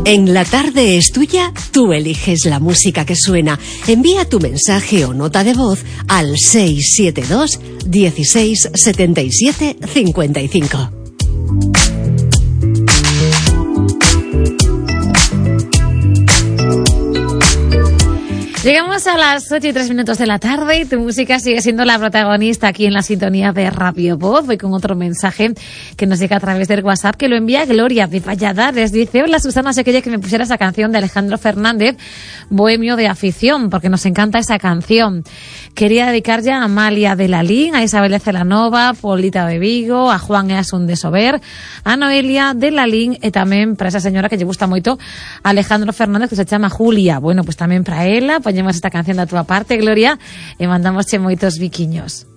En La Tarde es Tuya, tú eliges la música que suena. Envía tu mensaje o nota de voz al 672 16 77 55. Llegamos a las 8:03 de la tarde y tu música sigue siendo la protagonista aquí en la sintonía de Radio Voz. Voy con otro mensaje que nos llega a través del WhatsApp, que lo envía Gloria de Valladares. Dice: hola Susana, sé que me pusiera esa canción de Alejandro Fernández, Bohemio de Afición, porque nos encanta esa canción. Quería dedicar ya a Amalia de Lalín, a Isabel de Celanova, Polita de Vigo, a Juan Easun de Sober, a Noelia de Lalín y también para esa señora que lle gusta moito Alejandro Fernández, que se llama Julia. Bueno, pues tamén para ela, poñemos esta canción da túa parte, Gloria, e mandamos che moitos biquiños.